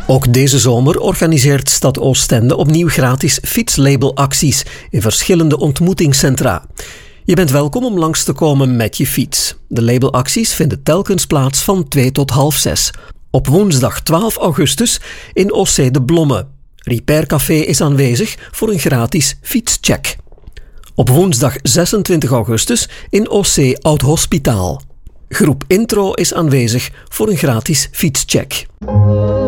Ook deze zomer organiseert Stad Oostende opnieuw gratis fietslabelacties in verschillende ontmoetingscentra. Je bent welkom om langs te komen met je fiets. De labelacties vinden telkens plaats van 2 tot half 6. Op woensdag 12 augustus in OC De Blomme. Repair Café is aanwezig voor een gratis fietscheck. Op woensdag 26 augustus in OC Oud Hospitaal. Groep Intro is aanwezig voor een gratis fietscheck.